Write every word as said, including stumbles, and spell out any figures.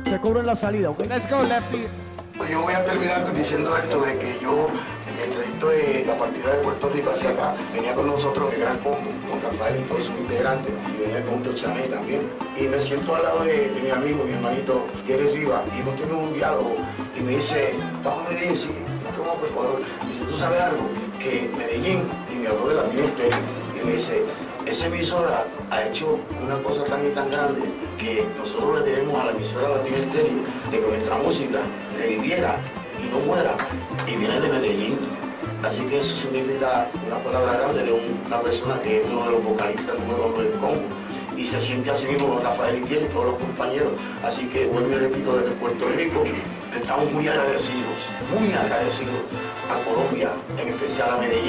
Te cobro en la salida, ¿ok? Let's go, Lefty. Pues yo voy a terminar diciendo esto de que yo, en el trayecto de la partida de Puerto Rico hacia acá, venía con nosotros el Gran Combo, con Rafael y todos sus integrantes, y venía con Tochané también. Y me siento al lado de, de mi amigo, mi hermanito Jerry Rivas, y hemos tenido un diálogo, y me dice, vamos a Medellín, sí, nos quedamos por Ecuador. Me dice, ¿tú sabes algo? Que Medellín, y me habló de la Latina Estéreo, y me dice, esa emisora ha hecho una cosa tan y tan grande que nosotros le debemos a la emisora Latina Estéreo de que nuestra música reviviera y no muera, y viene de Medellín. Así que eso significa una palabra grande de un, una persona que es uno de los vocalistas número uno del Congo, y se siente así mismo con Rafael Itiel y todos los compañeros. Así que vuelvo y repito, desde Puerto Rico estamos muy agradecidos, muy agradecidos a Colombia, en especial a Medellín.